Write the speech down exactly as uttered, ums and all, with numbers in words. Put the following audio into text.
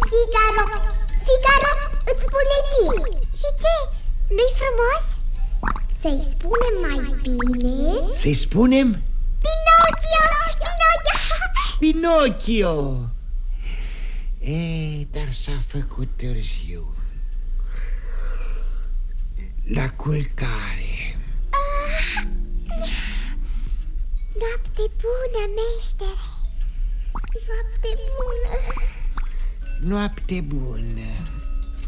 Figaro, Figaro, îți spune ție. Și ce? Nu-i frumos? Să-i spunem mai bine? Să-i spunem? Pinocchio, Pinocchio. Pinocchio. E, dar s-a făcut târziu. La culcare. Ah, noapte bună, meștere. Noapte bună. Noapte bună.